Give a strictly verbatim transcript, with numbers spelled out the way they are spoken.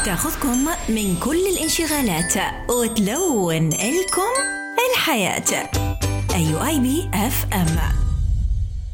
تاخذكم من كل الانشغالات وتلون لكم الحياة. أي آي بي إف إم.